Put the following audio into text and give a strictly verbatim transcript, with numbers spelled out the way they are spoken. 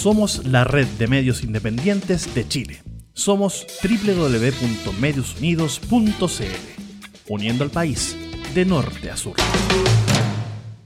Somos la red de medios independientes de Chile. Somos doble u doble u doble u punto medios unidos punto c l, uniendo al país de norte a sur.